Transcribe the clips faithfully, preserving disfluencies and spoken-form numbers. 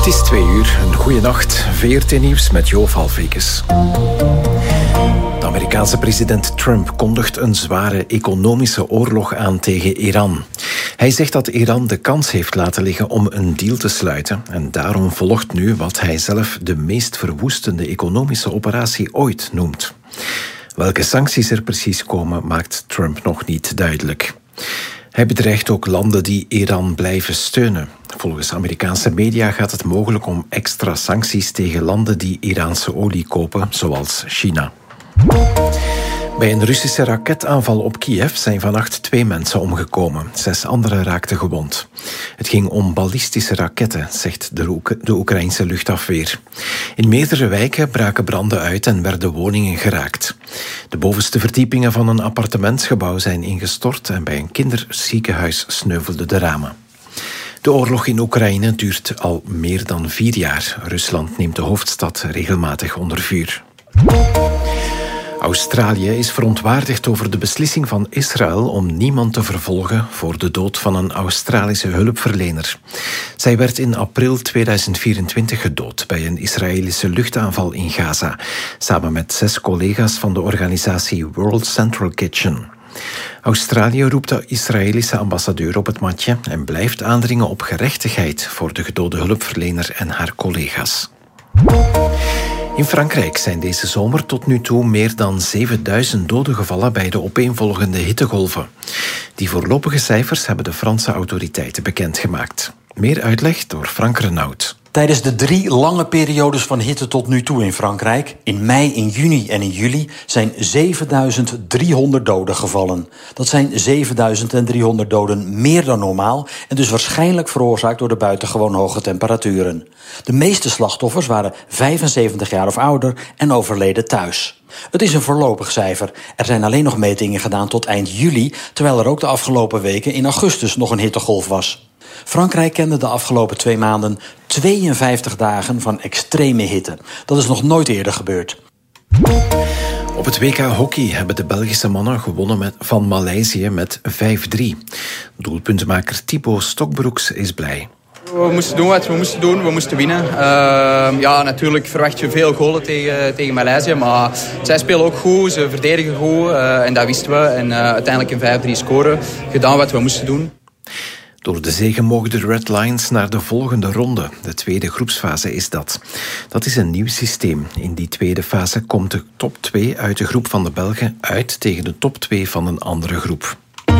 is twee uur. Een goeie nacht. V R T-nieuws met Jo Valvekes. De Amerikaanse president Trump kondigt een zware economische oorlog aan tegen Iran. Hij zegt dat Iran de kans heeft laten liggen om een deal te sluiten. En daarom volgt nu wat hij zelf de meest verwoestende economische operatie ooit noemt. Welke sancties er precies komen, maakt Trump nog niet duidelijk. Hij bedreigt ook landen die Iran blijven steunen. Volgens Amerikaanse media gaat het mogelijk om extra sancties tegen landen die Iraanse olie kopen, zoals China. Bij een Russische raketaanval op Kiev zijn vannacht twee mensen omgekomen. Zes anderen raakten gewond. Het ging om ballistische raketten, zegt de, Oek- de Oekraïnse luchtafweer. In meerdere wijken braken branden uit en werden woningen geraakt. De bovenste verdiepingen van een appartementsgebouw zijn ingestort en bij een kinderziekenhuis sneuvelden de ramen. De oorlog in Oekraïne duurt al meer dan vier jaar. Rusland neemt de hoofdstad regelmatig onder vuur. Australië is verontwaardigd over de beslissing van Israël om niemand te vervolgen voor de dood van een Australische hulpverlener. Zij werd in april tweeduizend vierentwintig gedood bij een Israëlische luchtaanval in Gaza, samen met zes collega's van de organisatie World Central Kitchen. Australië roept de Israëlische ambassadeur op het matje en blijft aandringen op gerechtigheid voor de gedode hulpverlener en haar collega's. In Frankrijk zijn deze zomer tot nu toe meer dan zevenduizend doden gevallen bij de opeenvolgende hittegolven. Die voorlopige cijfers hebben de Franse autoriteiten bekendgemaakt. Meer uitleg door Frank Renaud. Tijdens de drie lange periodes van hitte tot nu toe in Frankrijk, in mei, in juni en in juli, zijn zevenduizend driehonderd doden gevallen. Dat zijn zevenduizend driehonderd doden meer dan normaal en dus waarschijnlijk veroorzaakt door de buitengewoon hoge temperaturen. De meeste slachtoffers waren vijfenzeventig jaar of ouder en overleden thuis. Het is een voorlopig cijfer. Er zijn alleen nog metingen gedaan tot eind juli, terwijl er ook de afgelopen weken in augustus nog een hittegolf was. Frankrijk kende de afgelopen twee maanden tweeënvijftig dagen van extreme hitte. Dat is nog nooit eerder gebeurd. Op het W K hockey hebben de Belgische mannen gewonnen met, van Maleisië met vijf drie. Doelpuntenmaker Thibaut Stokbroeks is blij. We moesten doen wat we moesten doen, we moesten winnen. Uh, ja, natuurlijk verwacht je veel golen tegen, tegen Maleisië, maar zij spelen ook goed, ze verdedigen goed uh, en dat wisten we. En uh, uiteindelijk een vijf drie scoren, gedaan wat we moesten doen. Door de zege mogen de Red Lions naar de volgende ronde. De tweede groepsfase is dat. Dat is een nieuw systeem. In die tweede fase komt de top twee uit de groep van de Belgen uit tegen de top twee van een andere groep.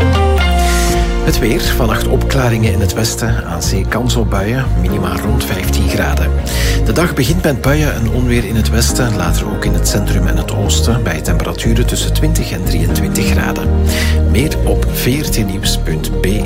Het weer. Vannacht opklaringen in het westen. Aan zee kans op buien. Minima rond vijftien graden. De dag begint met buien en onweer in het westen. Later ook in het centrum en het oosten. Bij temperaturen tussen twintig en drieëntwintig graden. Meer op v r t nieuws punt b e.